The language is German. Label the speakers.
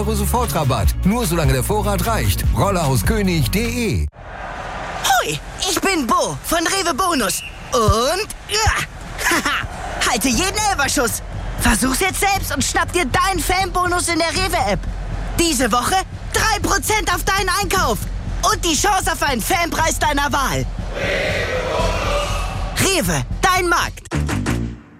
Speaker 1: Euro Sofortrabatt. Nur solange der Vorrat reicht. Rollerhauskönig.de.
Speaker 2: Hoi, ich bin Bo von Rewe Bonus. Und halte jeden Elferschuss. Versuch's jetzt selbst und schnapp dir deinen Fanbonus in der Rewe-App. Diese Woche 3% auf deinen Einkauf. Und die Chance auf einen Fanpreis deiner Wahl. Rewe, dein Markt.